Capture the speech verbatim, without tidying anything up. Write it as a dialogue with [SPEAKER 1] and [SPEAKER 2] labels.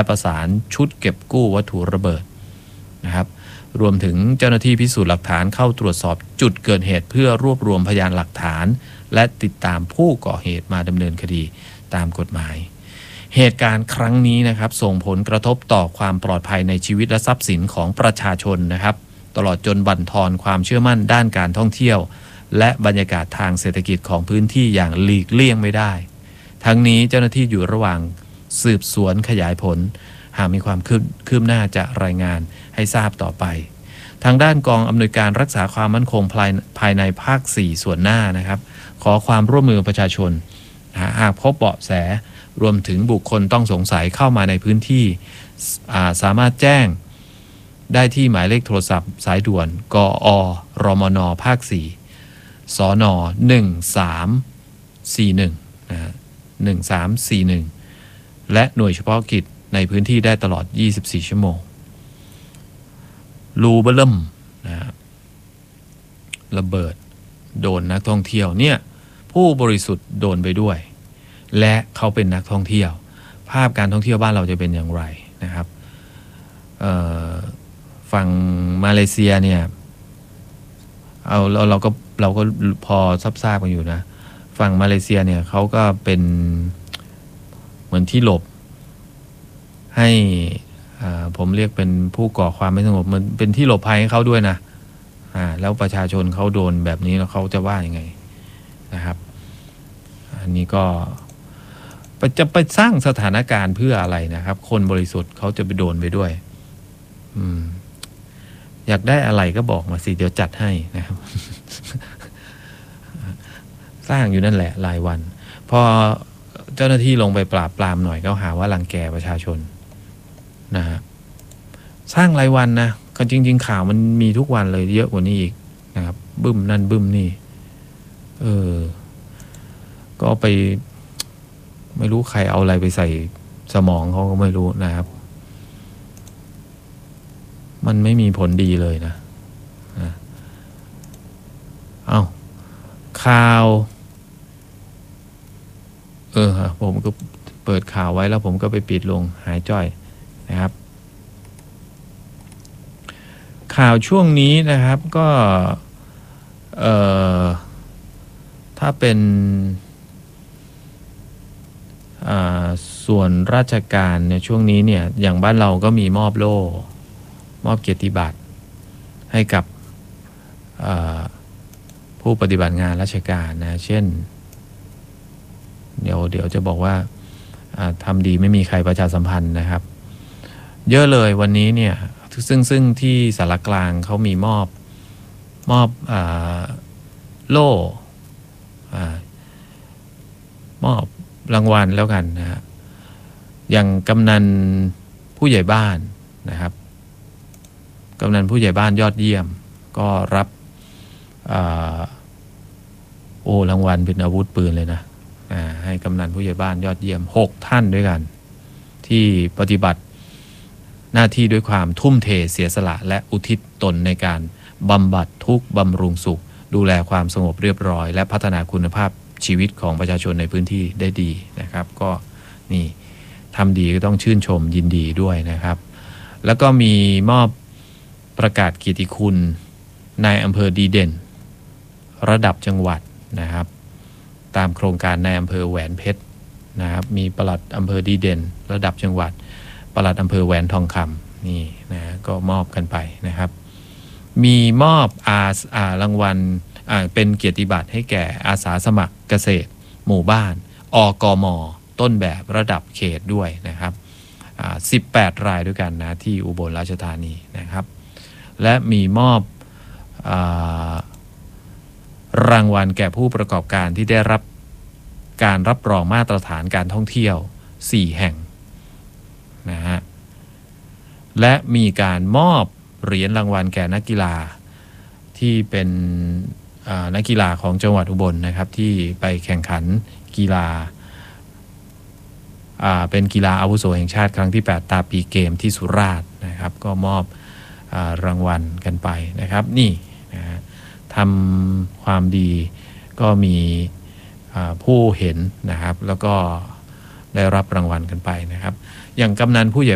[SPEAKER 1] ประสานชุดเก็บกู้วัตถุระเบิดนะครับรวมถึงเจ้าหน้าที่พิสูจน์หลักฐานเข้าตรวจสอบจุดเกิดเหตุเพื่อรวบรวมพยานหลักฐานและติดตามผู้ก่อเหตุมาดำเนินคดีตามกฎหมายเหตุการณ์ครั้งนี้นะครับส่งผลกระทบต่อความปลอดภัยในชีวิตและทรัพย์สินของประชาชนนะครับตลอดจนบั่นทอนความเชื่อมั่นด้านการท่องเที่ยวและบรรยากาศทางเศรษฐกิจของพื้นที่อย่างหลีกเลี่ยงไม่ได้ทั้งนี้เจ้าหน้าที่อยู่ระหว่างสืบสวนขยายผลหากมีความคืบหน้าจะรายงานให้ทราบต่อไปทางด้านกองอำนวยการรักษาความมั่นคงภายในภาคสี่ส่วนหน้านะครับขอความร่วมมือประชาชนหากพบเบาะแสรวมถึงบุคคลต้องสงสัยเข้ามาในพื้นที่าสามารถแจ้งได้ที่หมายเลขโทรศัพท์สายด่วนกอรมนภาคสี่สนหนึ่งสามสี่หนึ่งนะหนึ่งสามสี่หนึ่งและหน่วยเฉพาะกิจในพื้นที่ได้ตลอดยี่สิบสี่ชั่วโมงรูเบลิ่มนะระเบิดโดนนักท่องเที่ยวเนี่ยผู้บริสุทธิ์โดนไปด้วยและเขาเป็นนักท่องเที่ยวภาพการท่องเที่ยวบ้านเราจะเป็นอย่างไรนะครับฝั่งมาเลเซียเนี่ยเอาเราเราก็เราก็พอทราบกันอยู่นะฝั่งมาเลเซียเนี่ยเขาก็เป็นเหมือนที่หลบให้ผมเรียกเป็นผู้ก่อความไม่สงบมันเป็นที่หลบภัยให้เขาด้วยนะอ่าแล้วประชาชนเขาโดนแบบนี้แล้วเขาจะว่ายังไงนะครับอันนี้ก็จะไปสร้างสถานการณ์เพื่ออะไรนะครับคนบริสุทธิ์เขาจะไปโดนไปด้วยอืมอยากได้อะไรก็บอกมาสิเดี๋ยวจัดให้นะครับ สร้างอยู่นั่นแหละรายวันพอเจ้าหน้าที่ลงไปปราบปรามหน่อยก็หาว่ารังแกประชาชนนะฮะสร้างรายวันนะก็จริงๆข่าวมันมีทุกวันเลยเยอะกว่านี้อีกนะครับบึ้มนั่นบึ้มนี่เออก็ไปไม่รู้ใครเอาอะไรไปใส่สมองเขาก็ไม่รู้นะครับมันไม่มีผลดีเลยนะนะเอาข่าวเออผมก็เปิดข่าวไว้แล้วผมก็ไปปิดลงหายจ้อยนะครับข่าวช่วงนี้นะครับก็เอ่อถ้าเป็นส่วนราชการในช่วงนี้เนี่ยอย่างบ้านเราก็มีมอบโล่มอบเกียรติบัตรให้กับผู้ปฏิบัติงานราชการนะเช่นเดี๋ยวเดี๋ยวจะบอกว่าทำดีไม่มีใครประชาสัมพันธ์นะครับเยอะเลยวันนี้เนี่ยซึ่งซึ่งที่สารกลางเขามีมอบมอบโล่มอบรางวัลแล้วกันนะฮะอย่างกำนันผู้ใหญ่บ้านนะครับกำนันผู้ใหญ่บ้านยอดเยี่ยมก็รับโอ้รางวัลเป็นอาวุธปืนเลยนะให้กำนันผู้ใหญ่บ้านยอดเยี่ยมหกท่านด้วยกันที่ปฏิบัติหน้าที่ด้วยความทุ่มเทเสียสละและอุทิศตนในการบำบัดทุกข์บำรุงสุขดูแลความสงบเรียบร้อยและพัฒนาคุณภาพชีวิตของประชาชนในพื้นที่ได้ดีนะครับก็นี่ทำดีก็ต้องชื่นชมยินดีด้วยนะครับแล้วก็มีมอบประกาศเกียรติคุณนายอำเภอดีเด่นระดับจังหวัดนะครับตามโครงการในอำเภอแหวนเพชรนะครับมีปลัดอำเภอดีเด่นระดับจังหวัดปลัดอำเภอแหวนทองคำนี่นะก็มอบกันไปนะครับมีมอบอาอารางวัลเป็นเกียรติบัตรให้แก่อาสาสมัครเกษตรหมู่บ้านอกม.ต้นแบบระดับเขตด้วยนะครับสิบแปดรายด้วยกันนะที่อุบลราชธานีนะครับและมีมอบรางวัลแก่ผู้ประกอบการที่ได้รับการรับรองมาตรฐานการท่องเที่ยวสี่แห่งนะฮะและมีการมอบเหรียญรางวัลแก่นักกีฬาที่เป็นนักกีฬาของจังหวัดอุบลนะครับที่ไปแข่งขันกีฬาเป็นกีฬาอาวุโสแห่งชาติครั้งที่แปดตาปีเกมที่สุราษฎร์นะครับก็มอบรางวัลกันไปนะครับนี่นะทำความดีก็มีผู้เห็นนะครับแล้วก็ได้รับรางวัลกันไปนะครับอย่างกำนันผู้ใหญ่